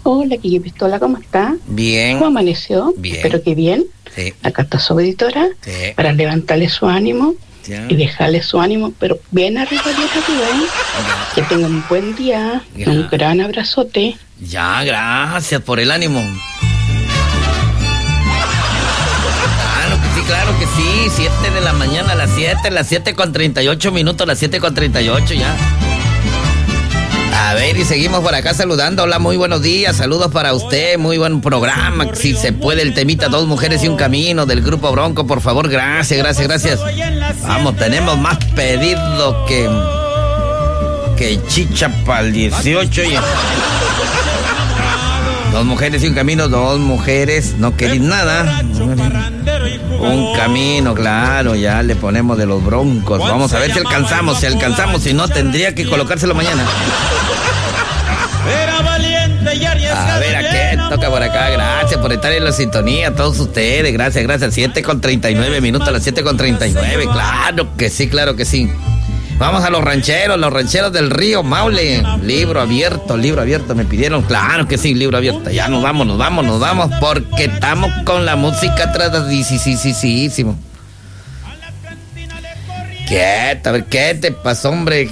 Hola, Kiki Pistola, ¿cómo está? Bien. ¿Cómo amaneció? Bien. Espero que bien. Sí. Acá está su auditora Sí. para levantarle su ánimo Ya. y dejarle su ánimo, pero bien arriba, ¿eh? Que tengan un buen día, Ya. un gran abrazote. Ya, gracias por el ánimo. Claro que sí, 7 de la mañana, las 7:38, las 7:38 ya. A ver, y seguimos por acá saludando. Hola, muy buenos días, saludos para usted, muy buen programa. Si se puede, el temita Dos Mujeres y un Camino del Grupo Bronco, por favor, gracias. Vamos, tenemos más pedidos que chicha para el 18 ya. Dos mujeres y un camino, dos mujeres, no queréis nada. Un camino, claro, ya le ponemos de los Broncos. Vamos a ver si alcanzamos, si no tendría que colocárselo mañana. A ver, ¿a qué toca por acá? Gracias por estar en la sintonía, a todos ustedes, gracias. 7:39, las 7:39, claro que sí. Vamos a los rancheros del río Maule. Libro abierto, me pidieron. Claro que sí, libro abierto. Ya nos vamos, porque estamos con la música tradicional. ¿Qué? A ver, ¿qué te pasó, hombre?